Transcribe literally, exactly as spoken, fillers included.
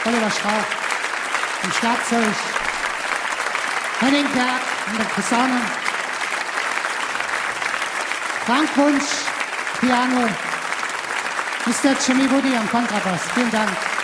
Oliver Strauch am Schlagzeug, Henning Berg an der Posaune, Frank Wunsch, Piano, Mister Jimmy Woody am Kontrabass. Vielen Dank.